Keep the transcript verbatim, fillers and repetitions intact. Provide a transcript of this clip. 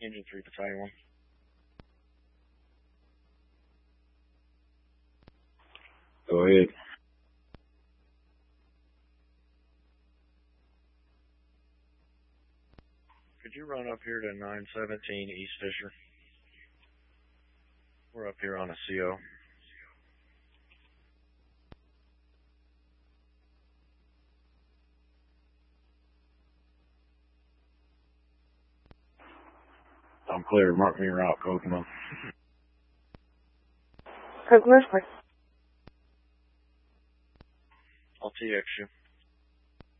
Engine three Battalion one. Go ahead. Could you run up here to nine seventeen East Fisher? We're up here on a C O. I'm clear. Mark me route, Kokomo. Kokomo, I'll T X you.